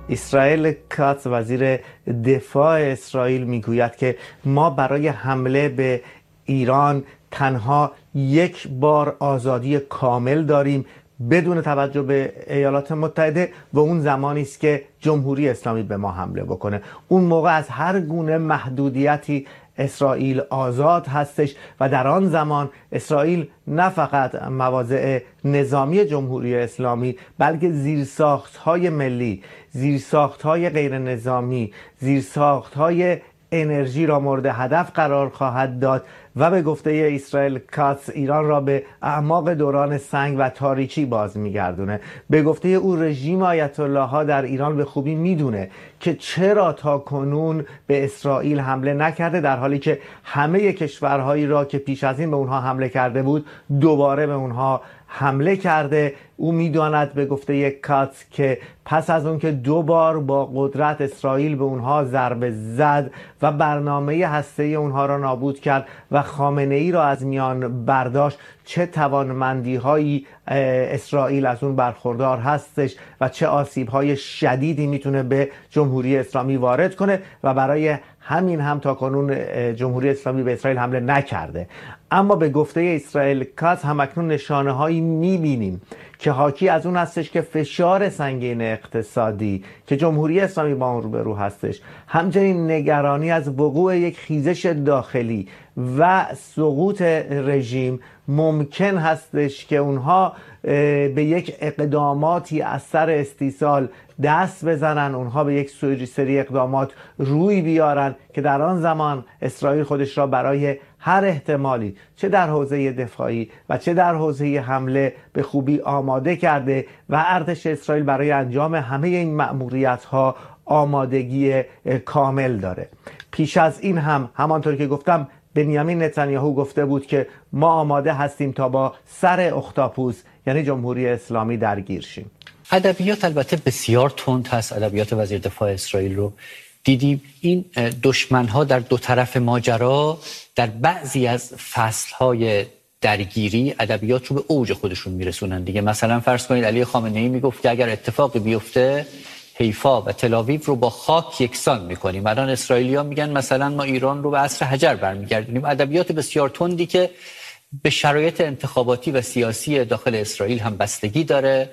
اسرائیل کاتز وزیر دفاع اسرائیل میگوید که ما برای حمله به ایران تنها یک بار آزادی کامل داریم بدون توجه به ایالات متحده و اون زمانی است که جمهوری اسلامی به ما حمله بکنه. اون موقع از هر گونه محدودیتی اسرائیل آزاد هستش و در آن زمان اسرائیل نه فقط مواضع نظامی جمهوری اسلامی بلکه زیرساخت‌های ملی، زیرساخت‌های غیر نظامی، زیرساخت‌های انرژی را مورد هدف قرار خواهد داد و به گفته اسرائیل کاتز ایران را به اعماق دوران سنگ و تاریکی باز میگردونه. به گفته او رژیم آیت الله ها در ایران به خوبی میدونه که چرا تا کنون به اسرائیل حمله نکرده، در حالی که همه کشورهایی را که پیش از این به اونها حمله کرده بود دوباره به اونها حمله کرده. او میداند به گفته کاتز که پس از اون که 2 بار با قدرت اسرائیل به اونها ضربه زد و برنامه هسته‌ای اونها را نابود کرد و خامنه‌ای را از میان برداشت، چه توانمندی‌هایی اسرائیل از اون برخوردار هستش و چه آسیب‌های شدیدی میتونه به جمهوری اسلامی وارد کنه و برای همین هم تا کنون جمهوری اسلامی به اسرائیل حمله نکرده. اما به گفته اسرائیل کاتز همکنون نشانه‌هایی می‌بینیم که حاکی از اون هستش که فشار سنگین اقتصادی که جمهوری اسلامی با اون روبرو هستش، همچنین نگرانی از وقوع یک خیزش داخلی و سقوط رژیم ممکن هستش که اونها به یک اقداماتی از سر استیصال دست بزنن، اونها به یک سری اقدامات روی بیارن که در آن زمان اسرائیل خودش را برای هر احتمالی چه در حوزه دفاعی و چه در حوزه حمله به خوبی آماده کرده و ارتش اسرائیل برای انجام همه این مأموریت‌ها آمادگی کامل داره. پیش از این هم همانطور که گفتم بنیامین نتانیاهو گفته بود که ما آماده هستیم تا با سر اختاپوس یعنی جمهوری اسلامی درگیر شیم. ادبیات البته بسیار تند هست. ادبیات وزیر دفاع اسرائیل رو دیدیم. این دشمن‌ها در دو طرف ماجرا در بعضی از فصل‌های درگیری ادبیات رو به اوج خودشون میرسونن دیگه. مثلا فرض کنید علی خامنه‌ای میگفت که اگر اتفاقی بیفته حیفا و تل آویو رو با خاک یکسان میکنیم. الان اسرائیلی‌ها میگن مثلا ما ایران رو به عصر حجر برمیگردونیم. ادبیات بسیار تندی که به شرایط انتخاباتی و سیاسی داخل اسرائیل هم بستگی داره.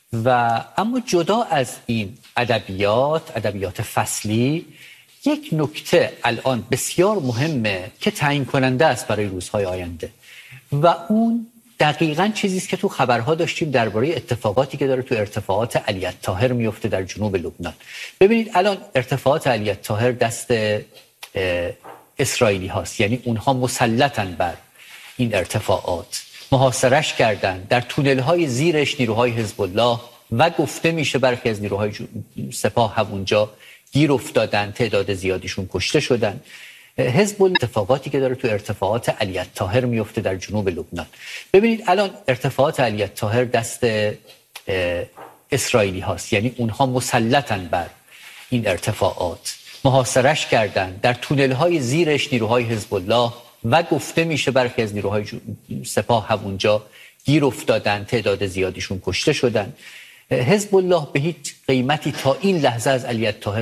و اما جدا از این ادبیات فصلی، یک نکته الان بسیار مهمه که تعیین کننده است برای روزهای آینده و اون دقیقاً چیزی است که تو خبرها داشتیم درباره اتفاقاتی که داره تو ارتفاعات علی الطاهر میفته در جنوب لبنان. ببینید الان ارتفاعات علی الطاهر دست اسرائیلی هاست، یعنی اونها مسلطن بر این ارتفاعات، محاصرش کردن، در تونل های زیرش نیروهای حزب الله و گفته میشه برخی از نیروهای سپاه هم اونجا گیر افتادن، تعداد زیادیشون کشته شدن. حزب الله اتفاقاتی که داره تو ارتفاعات علی الطاهر میفته در جنوب لبنان. ببینید الان ارتفاعات علی الطاهر دست اسرائیلی هاست، یعنی اونها مسلطن بر این ارتفاعات، محاصرش کردن، در تونل های زیرش نیروهای حزب الله و گفته میشه برخی از نیروهای سپاه هم اونجا گیر افتادن، تعداد زیادیشون کشته شدن. حزب الله به هیچ قیمتی تا این لحظه از علی الطاهر